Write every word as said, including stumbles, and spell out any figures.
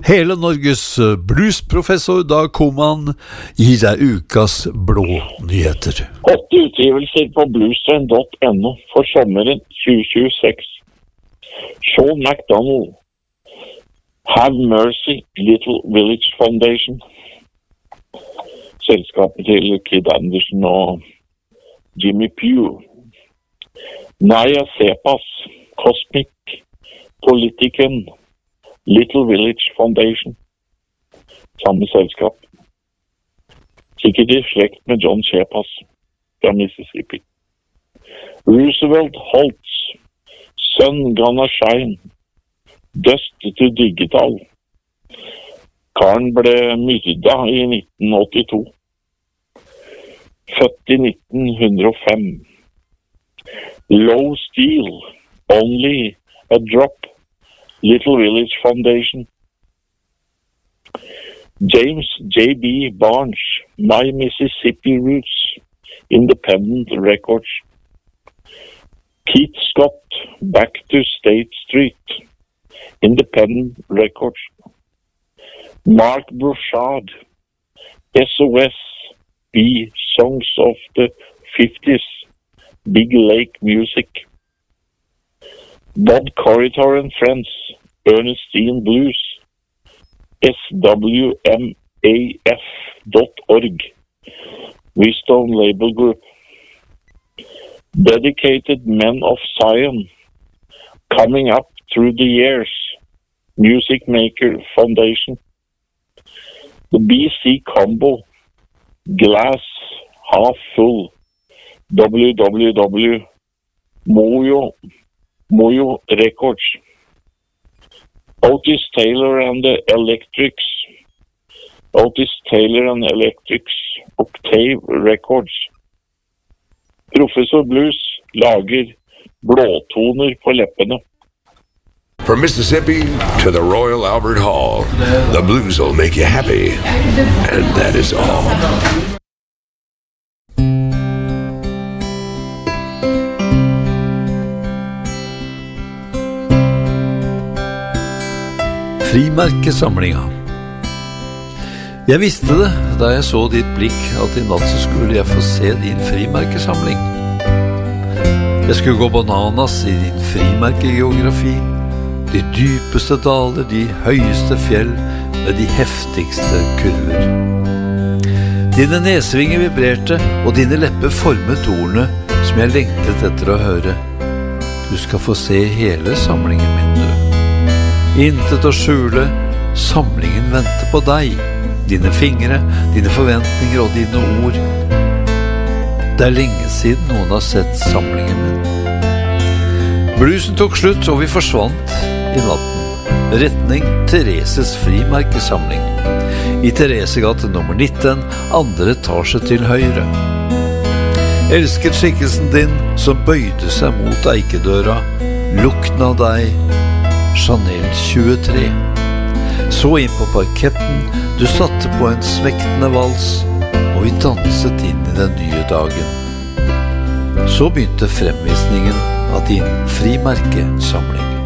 Hele Norges bluesprofessor Dag Koman gir deg ukas blå nyheter. Åtte utgivelser på bluestrand punktum no for sommeren tjue tjueseks. Sean McDonald, Have Mercy, Little Village Foundation. Selskapet til Kid Anderson og Jimmy Pugh. Naya Sepas, Cosmic, Politiken, Little Village Foundation. Samme selskap. Sikkert i slekt med John Sepas fra Mississippi. Roosevelt Holtz, Sun Gonna Shine, Dust to Digital. Karen ble myrda i nitten åttito. Født i nitten hundre og fem. Low Steel, Only a Drop, Little Village Foundation. James J B Barnes, My Mississippi Roots, Independent Records. Keith Scott, Back to State Street, Independent Records. Mark Brouchard, S O S B, Songs of the fifties, Big Lake Music. Bob Corridor and Friends, Ernestine Blues, S W M A F dot org, Wisdom Label Group. Dedicated Men of Zion, Coming Up Through the Years, Music Maker Foundation. The B C Combo, Glass Half Full, w w w dot mojo mojo records. Otis Taylor and the Electrics, Otis Taylor and Electrics, Octave Records. Professor Blues lager blåtoner på leppene. From Mississippi to the Royal Albert Hall, the blues will make you happy, and that is all. Frimerkesamlinga. Jeg visste det da jeg så ditt blikk at i natt så skulle jeg få se din frimerkesamling. Jeg skulle gå bananas i din frimerkegeografi, de dypeste daler, de høyeste fjell med de heftigste kurver. Dine nesvinger vibrerte, og dine lepper formet ordene som jeg lengtet etter å høre. Du skal få se hele samlingen min, du. Intet å skjule, samlingen venter på deg. Dine fingre, dine forventninger og dine ord. Det er lenge siden noen har sett samlingen min. Bluesen tok slutt, og vi forsvant i natten. Retning Thereses frimerkesamling. I Theresegate nummer nitten, andre etasje til høyre. Elsket skikkelsen din som bøyde seg mot eikedøra. Lukten av deg, Chanel tjuetre. Så inn på parketten, du satte på en smektende vals, og vi danset inn i den nye dagen. Så begynte fremvisningen av din frimerkesamling.